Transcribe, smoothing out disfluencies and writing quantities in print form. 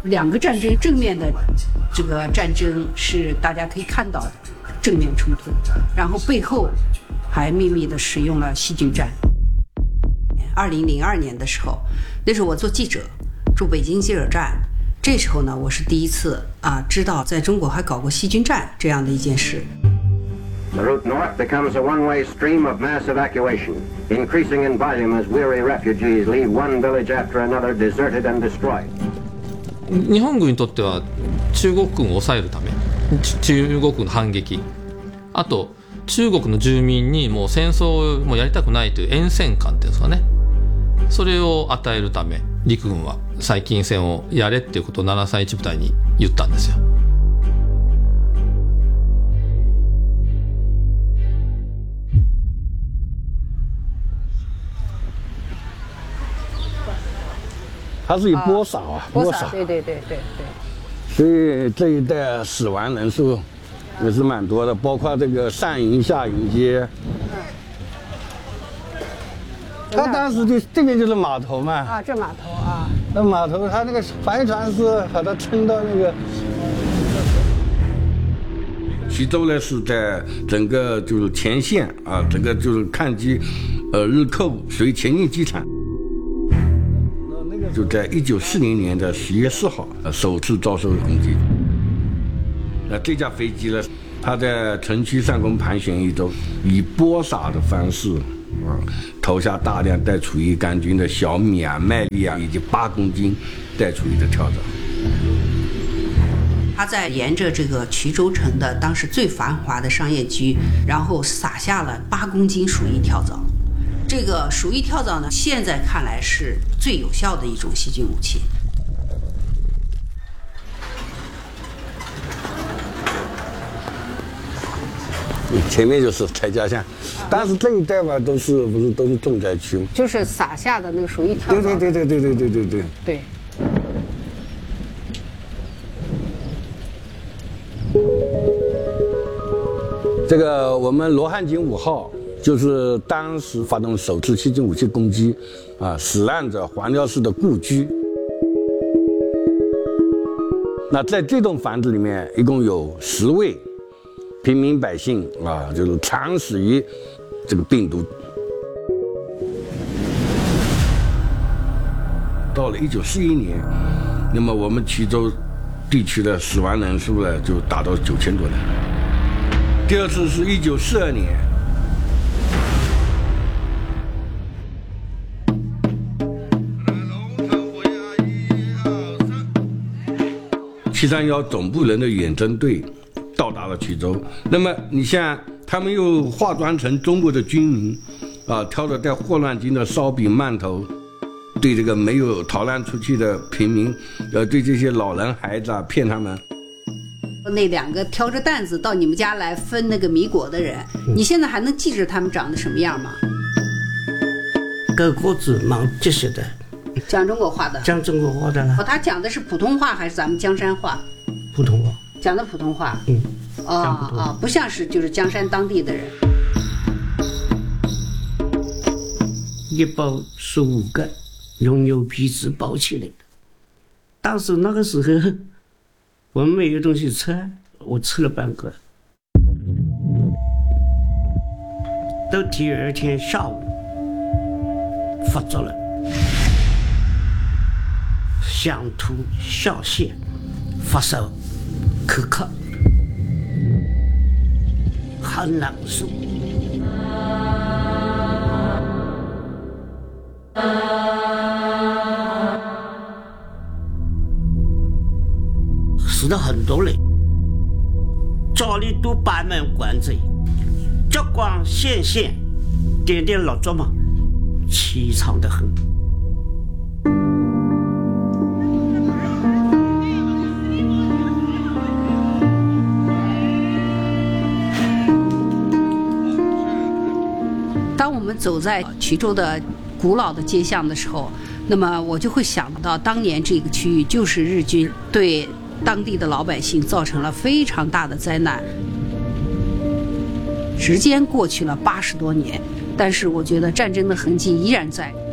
两个战争正面的这个战争是大家可以看到的正面冲突，然后背后还秘密的使用了细菌战。2002年的时候，那时候我做记者，驻北京记者站。这时候呢，我是第一次知道在中国还搞过细菌战这样的一件事。 The route north becomes a one-way stream of mass evacuation, increasing in volume as weary refugees leave one village after another deserted and destroyed. 日本軍にとっては中国軍を抑えるため、中国の反撃、あと中国の住民にもう戦争をもうやりたくないという厭戦感っていうんですかね。それを与えるため、陸軍は細菌戦をやれっていうことを731部隊に言ったんですよ。 它是以播撒播撒， 对。 所以这一带死亡人数也是蛮多的，包括这个上营下营街。他当时就这边就是码头嘛， 这码头啊， 那码头他那个帆船是把它撑到那个。衢州呢是在整个就是前线整个就是抗击日寇，属于前进机场。那个就在1940年的10月4号首次遭受攻击。这架飞机呢，它在城区上空盘旋一周，以播撒的方式。投下大量带厨余杆菌的小米麦粒以及8公斤带厨余的跳蚤。 他在沿着这个衢州城的当时最繁华的商业区，然后撒下了8公斤鼠疫跳蚤。这个鼠疫跳蚤呢，现在看来是最有效的一种细菌武器。 前面就是蔡家巷，但是这一带嘛，不是都是重灾区， 就是撒下的那个鼠疫跳蚤。对。 这个我们罗汉井5号就是当时发动首次细菌武器攻击死难者黄廖氏的故居。那在这栋房子里面，一共有10位平民百姓就是惨死于这个病毒。到了1941年，那么我们衢州地区的死亡人数呢，就达到9000多人。第二次是1942年。731总部人的远征队到达了衢州，那么你像他们又化妆成中国的军民挑着带霍乱菌的烧饼馒头，对这个没有逃难出去的平民对这些老人孩子骗他们。 那2个挑着担子到你们家来分那个米果的人，你现在还能记着他们长得什么样吗？ 高个子蛮结实的， 讲中国话的， 讲中国话的了。 他讲的是普通话还是咱们江山话？ 普通话。 讲的普通话。不像是就是江山当地的人。 一包15个，用牛皮纸包起来的。当时那个时候，我们没有东西吃，我吃了半个。到第2天下午发作了。想吐、笑泻、发烧、口渴，很难受。死了很多人，家里都把门关着，烛光线线，点点蜡烛嘛，凄惨得很。 当我们走在衢州的古老的街巷的时候，那么我就会想到，当年这个区域就是日军对当地的老百姓造成了非常大的灾难。时间过去了80多年，但是我觉得战争的痕迹依然在。